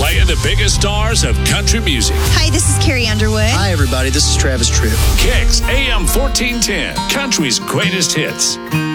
Playing the biggest stars of country music. Hi, this is Carrie Underwood. Hi, everybody. This is Travis Tritt. Kicks AM 1410, country's greatest hits.